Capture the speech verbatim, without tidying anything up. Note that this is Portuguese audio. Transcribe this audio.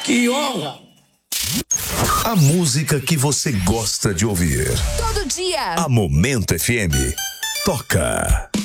Que honra! A música que você gosta de ouvir. Todo dia. A Momento F M toca.